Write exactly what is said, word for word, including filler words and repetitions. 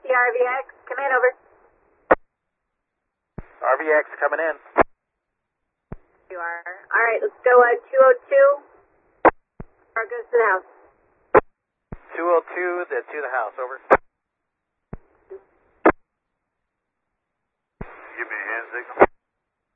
see R V X. Come in, over. R V X coming in. You are. All right, let's go uh, two oh two. Car goes to the house. two oh two, the to the house, over. Give me a hand signal.